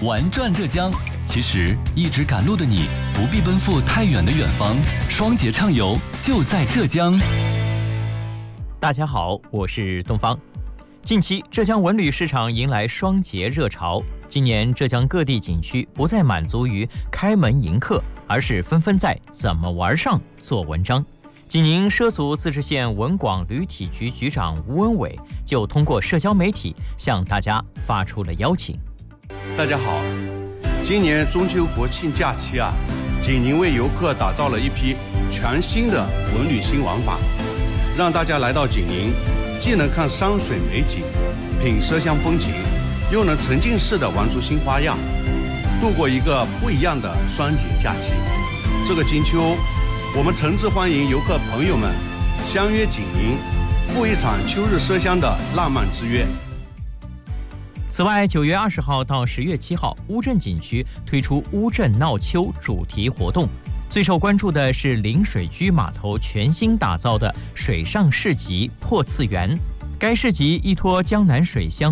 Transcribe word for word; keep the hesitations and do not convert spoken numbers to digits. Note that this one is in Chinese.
玩转浙江。其实一直赶路的你，不必奔赴太远的远方，双节畅游就在浙江。 大家好，我是东方。近期浙江文旅市场迎来双节热潮，今年浙江各地景区不再满足于开门迎客，而是纷纷在怎么玩上做文章。济宁畲族自治县文广旅体局局长吴文伟就通过社交媒体向大家发出了邀请。 大家好，今年中秋国庆假期啊，济宁为游客打造了一批全新的文旅新玩法，让大家来到济宁，既能看山水美景，品麝香风情，又能沉浸式的玩出新花样，度过一个不一样的双节假期。这个金秋，我们诚挚欢迎游客朋友们相约济宁，赴一场秋日麝香的浪漫之约。 此外，九月二十号到十月七号，乌镇景区推出乌镇闹秋主题活动。最受关注的是临水居码头全新打造的水上市集破次元。该市集依托江南水乡